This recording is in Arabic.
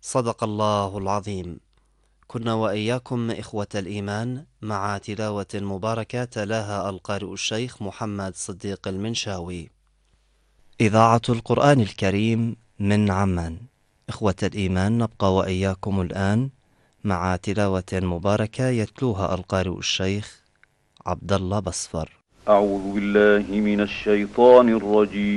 صدق الله العظيم. كنا وإياكم إخوة الإيمان مع تلاوة مباركة تلاها القارئ الشيخ محمد صديق المنشاوي. إذاعة القرآن الكريم من عمان. إخوة الإيمان، نبقى وإياكم الآن مع تلاوة مباركة يتلوها القارئ الشيخ عبد الله بصفر. أعوذ بالله من الشيطان الرجيم.